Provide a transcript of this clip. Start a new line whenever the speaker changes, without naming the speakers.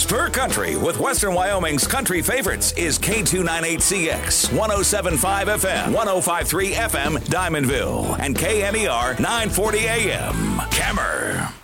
Spur Country with Western Wyoming's country favorites is K298CX, 107.5 FM, 105.3 FM, Diamondville, and KMER 940 AM. Cammer.